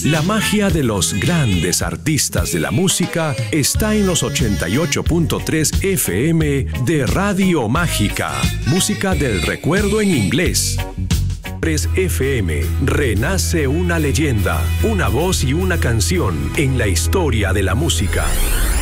La magia de los grandes artistas de la música está en los 88.3 FM de Radio Mágica. Música del recuerdo en inglés. Press FM, renace una leyenda, una voz y una canción en la historia de la música.